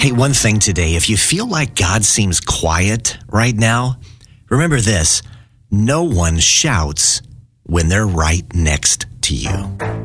Hey, one thing today, if you feel like God seems quiet right now, remember this: no one shouts when they're right next to you.